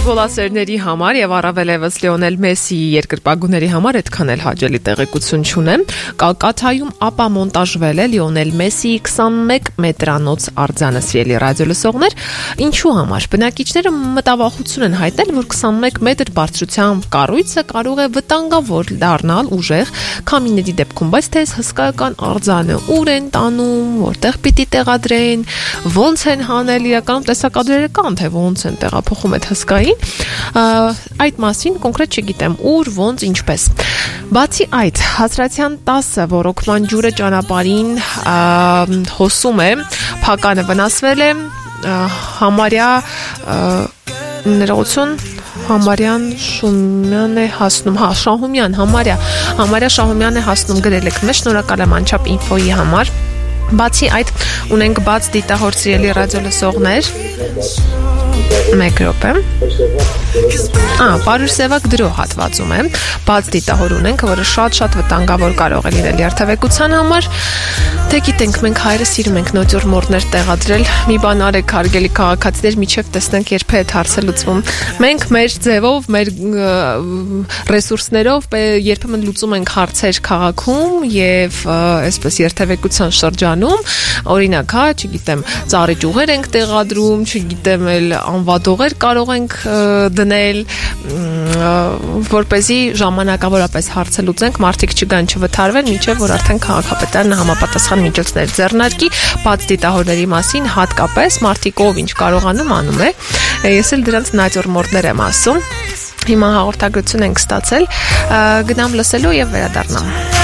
ֆուտբոլասերների համար եւ առավելևս Լիոնել Մեսսիի երկրպագուների համար այդքան էլ հաճելի տեղեկություն չունեմ։ Կալկաթայում ապամոնտաժվել է Լիոնել Մեսսիի 21 մետրանոց արձանը, սիրելի ռադիոլսողներ։ Ինչու համար։ Բնակիչները մտավախություն են հայտնել, որ 21 մետր բարձրությամբ կառույցը կարող է վտանգավոր դառնալ ուժեղ քամիների դեպքում, բայց թե հսկայական արձանը ուր են տանում, որտեղ պիտի տեղադրեն, ոնց են հանել, իրականում տեսակադրերը կան, թե ոնց են տեղափոխում այդ հսկային, այդ մասին կոնկրետ չգիտեմ, ուր, ոնց, ինչպես։ Բացի այդ, Հացրատյան 10 ոռոգման ջուրը ճանապարհին հոսում է, փականը վնասվել է, համարյա ներողություն Համարյան Շահումյան է հասնում, Շահումյան, համարյա Շահումյան է հասնում, գրել եք մեզ, շնորհակալ եմ անչափ ինֆոյի համար։ Բացի այդ, ունենք բաց դիտահոր սիրելի ռադիոլսողներ։ Մեկ րոպե։ Պարուսևակ դրո հատվածում է, բաց դիտահոր ունենք, որը շատ վտանգավոր կարող է լինել երթևեկության համար։ Թե գիտենք, մենք հայրը սիրում ենք նոճոր մորներ տեղադրել, մի բան արեք հարգելի քաղաքացիներ, միջև տեսնենք երբ է այդ հարցը լուծվում։ Մենք մեր ձևով, մեր ռեսուրսներով երբեմն լուծում ենք հարցեր քաղաքում եւ այսպես երթևեկության շրջանում, օրինակ, չգիտեմ, ծառի ճյուղեր ենք տեղադրում, չգիտեմ, էլ անվադողեր կարող ենք դնել, որպեսզի ժամանակավորապես հարցը լուծենք, մարդիկ չգան չվթարվեն, մինչև որ արդեն քաղաքապետարանը համապատասխան միջոցներ ձեռնարկի, բաց դիտահորների մասին հատկապես մարդիկ ով ինչ կարողանում անում է, ես էլ դրանց նայծորմորդներ եմ ասում, հիմա հաղորդագրություն ենք ստացել, գնամ լսելու եւ վերադառնամ։